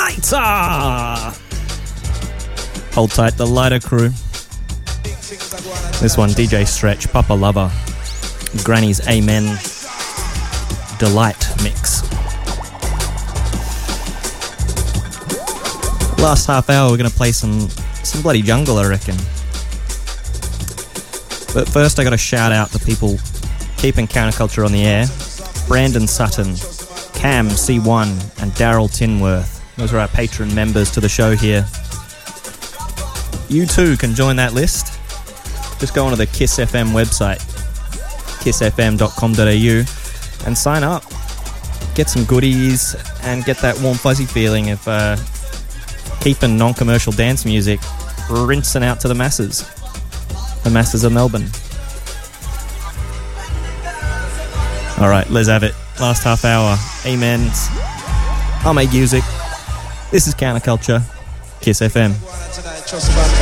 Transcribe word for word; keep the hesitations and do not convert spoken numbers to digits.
Lighter! Hold tight, the Lighter crew. This one, D J Stretch, Papa Lover, Granny's Amen Delight mix. Last half hour, we're going to play some, some bloody jungle, I reckon. But first, I got to shout out the people keeping Counterculture on the air. Brandon Sutton, Cam C one, and Daryl Tinworth. Those are our patron members to the show here. You too can join that list. Just go onto the Kiss F M website, kiss f m dot com dot a u, and sign up. Get some goodies and get that warm fuzzy feeling of uh, keeping non-commercial dance music rinsing out to the masses. The masses of Melbourne. Alright, let's have it. Last half hour. Amens. I'll make music. This is Counterculture. Kiss F M.